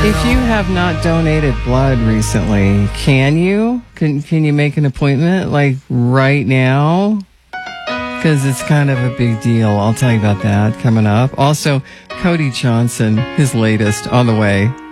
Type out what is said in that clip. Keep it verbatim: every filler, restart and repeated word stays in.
If you have not donated blood recently, can you? Can can you make an appointment like right now? Because it's kind of a big deal. I'll tell you about that coming up. Also, Cody Johnson, his latest on the way.